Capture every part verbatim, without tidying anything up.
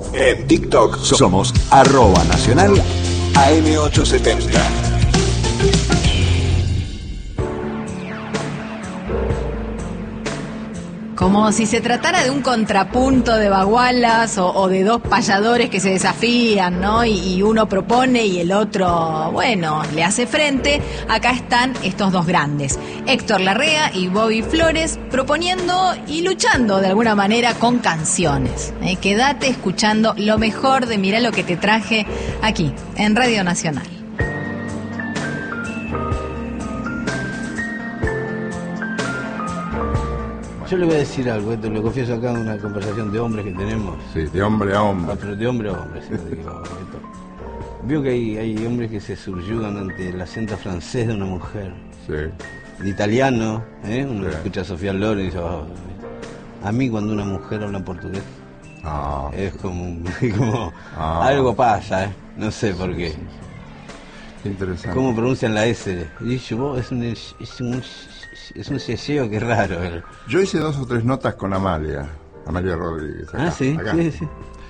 En TikTok somos arroba nacional A M ochocientos setenta. Como si se tratara de un contrapunto de bagualas o, o de dos payadores que se desafían, ¿no? Y, y uno propone y el otro, bueno, le hace frente. Acá están estos dos grandes, Héctor Larrea y Bobby Flores, proponiendo y luchando de alguna manera con canciones. ¿eh? Quédate escuchando lo mejor de Mirá lo que te traje aquí, en Radio Nacional. Yo le voy a decir algo, esto lo confieso acá en una conversación de hombres que tenemos. Sí, de hombre a hombre. Ah, pero de hombre a hombre, sí, digo, esto. Veo que hay, hay hombres que se subyugan ante el acento francés de una mujer. Sí. El italiano, ¿eh? Uno Sí. escucha a Sofía Loren y dice, oh, a mí cuando una mujer habla portugués, Ah. es como, como Ah. algo pasa, ¿eh? No sé por qué. Qué interesante. ¿Cómo pronuncian la S? Y yo, es un es un es un seseo que es raro. Yo hice dos o tres notas con Amalia, Amalia Rodríguez. Acá, Ah, sí, acá. sí, sí.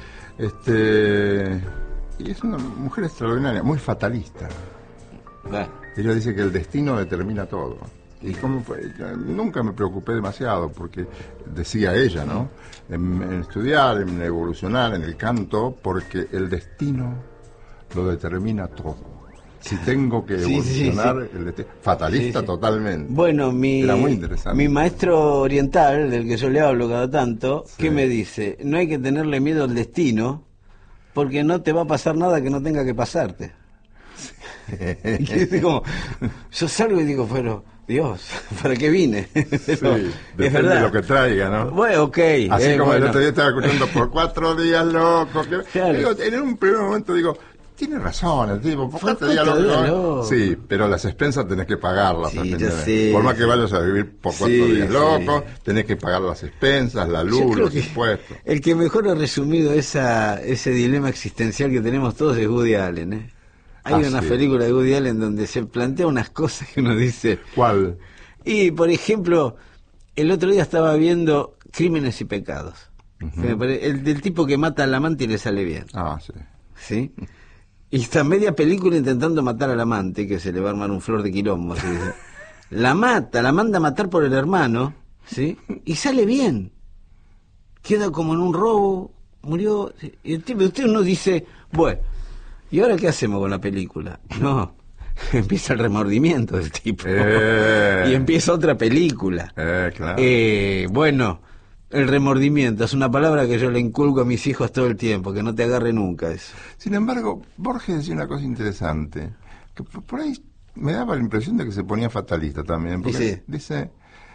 Este, y es una mujer extraordinaria, muy fatalista. Bueno, Ella dice que el destino determina todo. ¿Y cómo fue? Yo nunca me preocupé demasiado porque decía ella, ¿no? En, en estudiar, en evolucionar, en el canto, porque el destino lo determina todo. Si tengo que Sí, sí, evolucionar, sí. el destino. Fatalista Sí, sí. totalmente. bueno, mi, Era muy interesante. mi maestro oriental, del que yo le hablo cada tanto, Sí. ¿qué me dice? No hay que tenerle miedo al destino, porque no te va a pasar nada que no tenga que pasarte. Y es como, yo salgo y digo, pero Dios, ¿para qué vine? Pero, Sí, es depende verdad. de lo que traiga, ¿no? Bueno, ok. Así eh, como el bueno. otro día estaba escuchando por cuatro días loco. Que, Claro. digo, en un primer momento digo, tiene razón el tipo, por Por cuatro días cuatro loco. días ¿no? loco. Sí, pero las expensas tenés que pagarlas. Sí, ¿entendés? ya sé, Por más que sí. vayas a vivir por cuatro Sí, días sí. loco, tenés que pagar las expensas, la Yo luz, creo los que impuestos. el que mejor ha resumido esa, ese dilema existencial que tenemos todos es Woody Allen, ¿eh? Hay Ah, una sí. película de Woody Allen donde se plantea unas cosas que uno dice... ¿Cuál? Y, por ejemplo, el otro día estaba viendo Crímenes y Pecados. Que me pare- el del tipo que mata al amante y le sale bien, Ah, sí. ¿sí? Y está media película intentando matar al amante, que se le va a armar un flor de quilombo. ¿sí? La mata, la manda a matar por el hermano, ¿sí? Y sale bien. Queda como en un robo, murió. ¿sí? Y el tipo, usted uno dice, bueno, ¿y ahora qué hacemos con la película? No, empieza el remordimiento del tipo. Eh. Y empieza otra película. Eh, claro. Eh, bueno, el remordimiento es una palabra que yo le inculco a mis hijos todo el tiempo, que no te agarre nunca eso. Sin embargo, Borges decía una cosa interesante, que por por ahí me daba la impresión de que se ponía fatalista también, porque Sí. dice,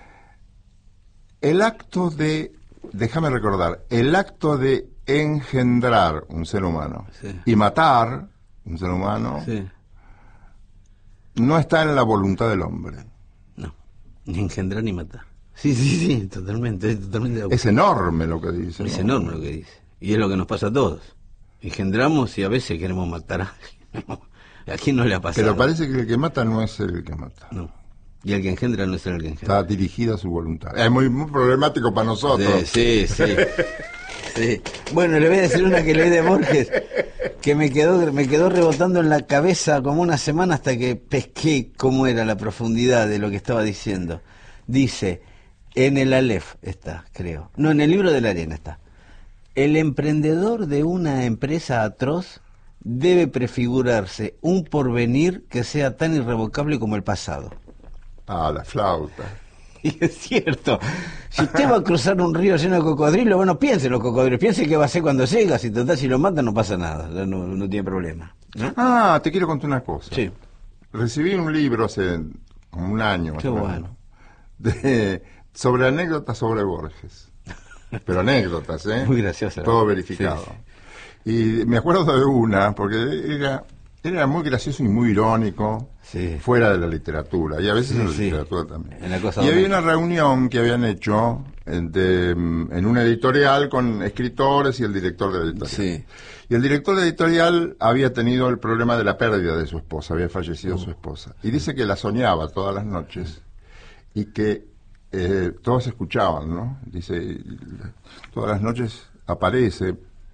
el acto de, déjame recordar, el acto de engendrar un ser humano Sí. y matar un ser humano Sí. no está en la voluntad del hombre. No, ni engendrar ni matar. Sí, sí, sí, totalmente, es totalmente de acuerdo. Es enorme lo que dice. Es ¿no? enorme lo que dice. Y es lo que nos pasa a todos. Engendramos y a veces queremos matar a alguien. ¿A quién no le ha pasado? Pero parece que el que mata no es el que mata. No. Y el que engendra no es el que engendra. Está dirigida a su voluntad. Es muy, muy problemático para nosotros. Sí, sí, sí. Sí. Bueno, le voy a decir una que leí de Borges, que me quedó, me quedó rebotando en la cabeza como una semana hasta que pesqué cómo era la profundidad de lo que estaba diciendo. Dice, en el Aleph está, creo. No, en el libro de la arena está. El emprendedor de una empresa atroz debe prefigurarse un porvenir que sea tan irrevocable como el pasado. Ah, la flauta. Y es cierto, si usted va a cruzar un río lleno de cocodrilos, bueno, piense en los cocodrilos, piense qué va a hacer cuando llega, si total si lo matan no pasa nada, no, no tiene problema. ¿no? Ah, te quiero contar una cosa. Sí, Recibí un libro hace como un año más Qué o menos, bueno. de, sobre anécdotas sobre Borges. Pero anécdotas, ¿eh? Muy graciosa. la Todo verdad. verificado. Sí, Y me acuerdo de una, porque era, era muy gracioso y muy irónico, Sí. fuera de la literatura, y a veces Sí, en la sí. literatura también. En la cosa y había doméstica. una reunión que habían hecho en, de, mm, en una editorial con escritores y el director de la editorial. Sí. Y el director de la editorial había tenido el problema de la pérdida de su esposa, había fallecido su esposa. Y dice que la soñaba todas las noches y que eh, todos escuchaban, ¿no? Dice, todas las noches aparece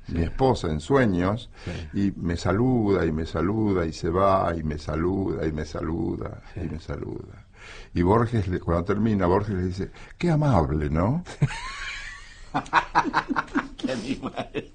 mi esposa en sueños, sí. y me saluda y me saluda y se va y me saluda y me saluda sí. y me saluda. Y Borges, cuando termina, Borges le dice, qué amable, ¿no? Qué animal.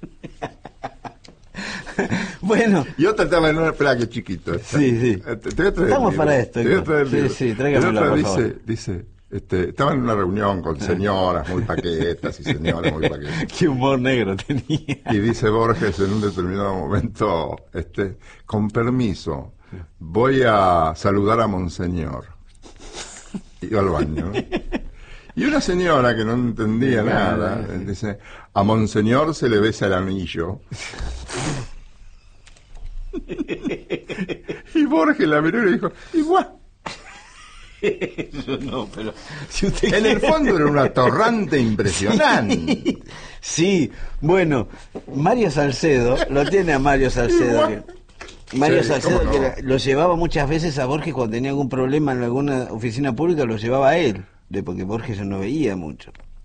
Bueno. Yo trataba en una espera que chiquito. ¿Está? Sí, sí. Te, te voy a traer Estamos el para esto. Te voy a traer sí, sí, tráigamelo, por dice, favor. dice, este, estaba en una reunión con señoras muy paquetas y señores muy paquetas. Qué humor negro tenía. Y dice Borges en un determinado momento, este, con permiso, voy a saludar a Monseñor. Y iba al baño. Y una señora que no entendía nada, dice, a Monseñor se le besa el anillo. Y Borges la miró y le dijo, igual. Eso no, pero si usted en quiere... el fondo era un atorrante impresionante. Sí, sí, bueno, Mario Salcedo, lo tiene a Mario Salcedo. Que, Mario sí, Salcedo no? que la, lo llevaba muchas veces a Borges cuando tenía algún problema en alguna oficina pública, lo llevaba a él, de porque Borges no veía mucho.